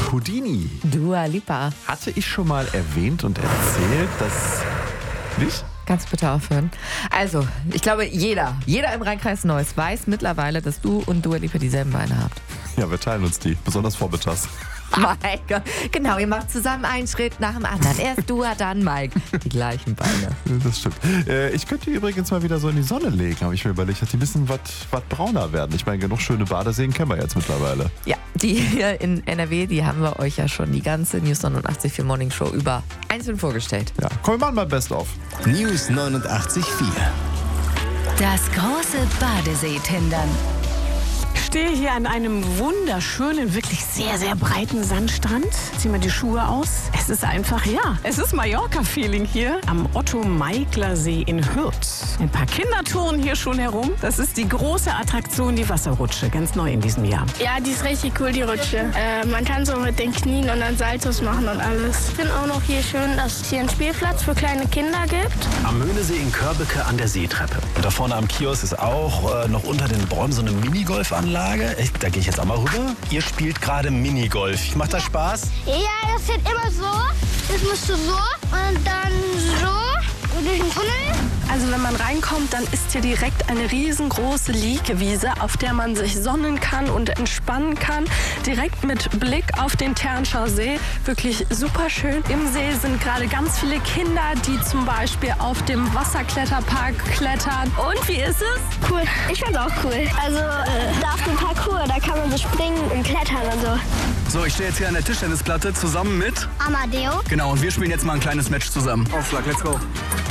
Houdini. Dua Lipa. Hatte ich schon mal erwähnt und erzählt, dass... Nicht? Kannst du bitte aufhören? Also, ich glaube, jeder im Rheinkreis Neuss weiß mittlerweile, dass du und Dua Lipa dieselben Beine habt. Ja, wir teilen uns die, besonders vormittags. Mein Gott. Genau, ihr macht zusammen einen Schritt nach dem anderen. Erst Dua, dann Mike. Die gleichen Beine. Das stimmt. Ich könnte die übrigens mal wieder so in die Sonne legen, habe ich mir überlegt, dass die ein bisschen was brauner werden. Ich meine, genug schöne Badeseen kennen wir jetzt mittlerweile. Ja, die hier in NRW, die haben wir euch ja schon die ganze News 89.4 Morning Show über einzeln vorgestellt. Ja, komm, wir machen mal Best-of. News 89.4. Das große Badesee-Tindern. Ich stehe hier an einem wunderschönen, wirklich sehr, sehr breiten Sandstrand. Zieh mal die Schuhe aus. Es ist einfach, es ist Mallorca-Feeling hier am Otto-Meikler-See in Hürth. Ein paar Kinder touren hier schon herum. Das ist die große Attraktion, die Wasserrutsche, ganz neu in diesem Jahr. Ja, die ist richtig cool, die Rutsche. Man kann so mit den Knien und dann Saltos machen und alles. Ich finde auch noch hier schön, dass es hier einen Spielplatz für kleine Kinder gibt. Am Möhnesee in Körbecke an der Seetreppe. Und da vorne am Kiosk ist auch noch unter den Bäumen so eine Minigolfanlage. Da gehe ich jetzt auch mal rüber. Ihr spielt gerade Minigolf. Macht das Spaß? Ja, das geht immer so. Das musst du so und dann so durch den Tunnel. Also wenn man reinkommt, dann ist hier direkt eine riesengroße Liegewiese, auf der man sich sonnen kann und entspannen kann. Direkt mit Blick auf den Ternschau See. Wirklich super schön. Im See sind gerade ganz viele Kinder, die zum Beispiel auf dem Wasserkletterpark klettern. Und wie ist es? Cool. Ich fand's auch cool. Also da auf dem Parcours, da kann man so springen und klettern und so. So, ich stehe jetzt hier an der Tischtennisplatte zusammen mit Amadeo. Genau, und wir spielen jetzt mal ein kleines Match zusammen. Aufschlag, let's go.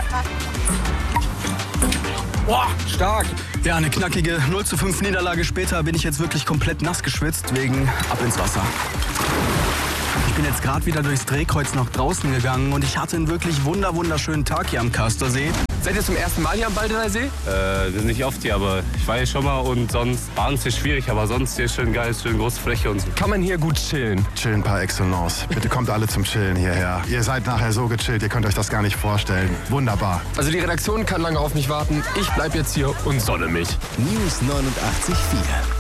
Boah, stark. Ja, eine knackige 0:5 Niederlage später bin ich jetzt wirklich komplett nass geschwitzt, wegen ab ins Wasser. Ich bin jetzt gerade wieder durchs Drehkreuz nach draußen gegangen und ich hatte einen wirklich wunderschönen Tag hier am Kastersee. Seid ihr zum ersten Mal hier am Baldener See? Wir sind nicht oft hier, aber ich war hier schon mal und sonst Baden ist hier schwierig, aber sonst hier schön geil, schön große Fläche und so. Kann man hier gut chillen? Chillen par excellence. Bitte kommt alle zum Chillen hierher. Ihr seid nachher so gechillt, ihr könnt euch das gar nicht vorstellen. Wunderbar. Also die Redaktion kann lange auf mich warten. Ich bleib jetzt hier und sonne mich. News 89.4.